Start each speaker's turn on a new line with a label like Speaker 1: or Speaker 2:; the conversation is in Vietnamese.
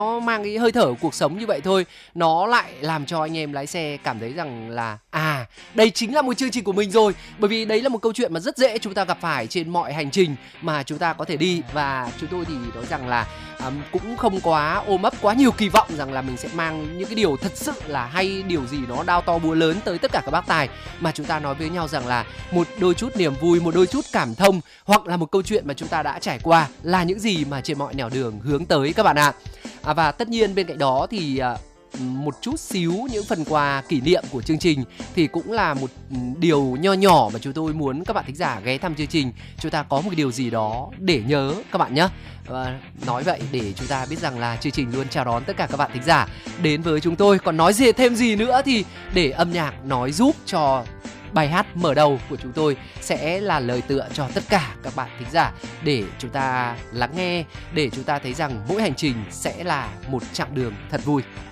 Speaker 1: nó mang cái hơi thở của cuộc sống như vậy thôi, nó lại làm cho anh em lái xe cảm thấy rằng là đây chính là một chương trình của mình rồi. Bởi vì đấy là một câu chuyện mà rất dễ chúng ta gặp phải trên mọi hành trình mà chúng ta có thể đi. Và chúng tôi thì nói rằng là cũng không quá ôm ấp quá nhiều kỳ vọng rằng là mình sẽ mang những cái điều thật sự là hay, điều gì nó đao to búa lớn tới tất cả các bác tài, mà chúng ta nói với nhau rằng là một đôi chút niềm vui, một đôi chút cảm thông, hoặc là một câu chuyện mà chúng ta đã trải qua là những gì mà trên mọi nẻo đường hướng tới các bạn ạ. Và tất nhiên bên cạnh đó thì một chút xíu những phần quà kỷ niệm của chương trình thì cũng là một điều nho nhỏ mà chúng tôi muốn các bạn thính giả ghé thăm chương trình, chúng ta có một cái điều gì đó để nhớ các bạn nhé. Nói vậy để chúng ta biết rằng là chương trình luôn chào đón tất cả các bạn thính giả đến với chúng tôi. Còn nói gì thêm gì nữa thì để âm nhạc nói giúp cho bài hát mở đầu của chúng tôi sẽ là lời tựa cho tất cả các bạn thính giả để chúng ta lắng nghe, để chúng ta thấy rằng mỗi hành trình sẽ là một chặng đường thật vui.